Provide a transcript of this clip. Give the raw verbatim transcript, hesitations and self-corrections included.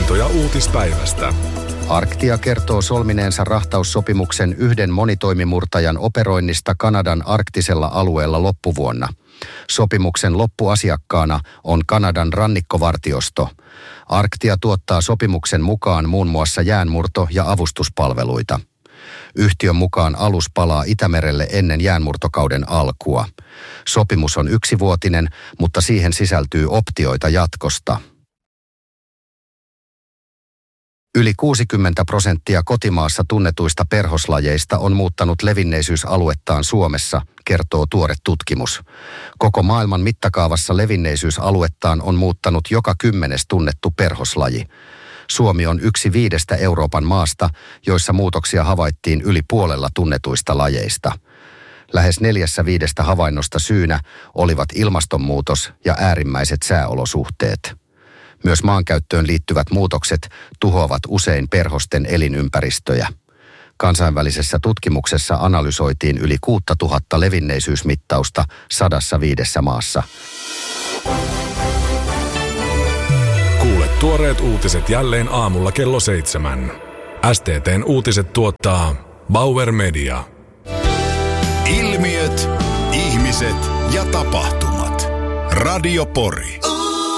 havaintoja uutispäivästä. Arctia kertoo solmineensa rahtaussopimuksen yhden monitoimimurtajan operoinnista Kanadan arktisella alueella loppuvuonna. Sopimuksen loppuasiakkaana on Kanadan rannikkovartiosto. Arctia tuottaa sopimuksen mukaan muun muassa jäänmurto- ja avustuspalveluita. Yhtiön mukaan alus palaa Itämerelle ennen jäänmurtokauden alkua. Sopimus on yksivuotinen, mutta siihen sisältyy optioita jatkosta. Yli kuusikymmentä prosenttia kotimaassa tunnetuista perhoslajeista on muuttanut levinneisyysaluettaan Suomessa, kertoo tuore tutkimus. Koko maailman mittakaavassa levinneisyysaluettaan on muuttanut joka kymmenes tunnettu perhoslaji. Suomi on yksi viidestä Euroopan maasta, joissa muutoksia havaittiin yli puolella tunnetuista lajeista. Lähes neljässä viidestä havainnosta syynä olivat ilmastonmuutos ja äärimmäiset sääolosuhteet. Myös maankäyttöön liittyvät muutokset tuhoavat usein perhosten elinympäristöjä. Kansainvälisessä tutkimuksessa analysoitiin yli kuusituhatta levinneisyysmittausta sadassa viidessä maassa. Kuule tuoreet uutiset jälleen aamulla kello seitsemän. S T T:n uutiset tuottaa Bauer Media. Ilmiöt, ihmiset ja tapahtumat. Radio Pori.